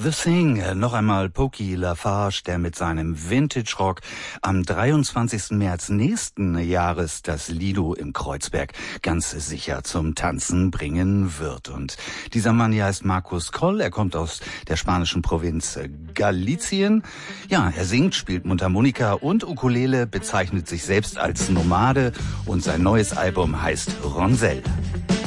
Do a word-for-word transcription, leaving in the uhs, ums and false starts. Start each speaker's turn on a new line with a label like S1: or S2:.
S1: The Thing, noch einmal Pokey Lafarge, der mit seinem Vintage-Rock am dreiundzwanzigsten März nächsten Jahres das Lido im Kreuzberg ganz sicher zum Tanzen bringen wird. Und dieser Mann hier heißt Marcus Coll, er kommt aus der spanischen Provinz Galicien. Ja, er singt, spielt Mundharmonika und Ukulele, bezeichnet sich selbst als Nomade und sein neues Album heißt Ronsel.